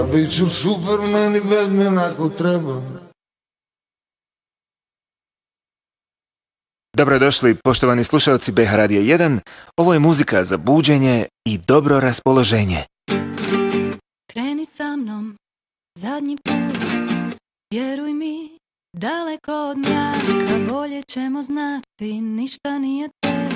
Biću Superman i Batman ako treba. Dobrodošli poštovani slušalci BH Radio 1. Ovo je muzika za buđenje i dobro raspoloženje. Kreni sa mnom zadnji put, vjeruj mi, daleko od mraka, bolje ćemo znati, ništa nije teško.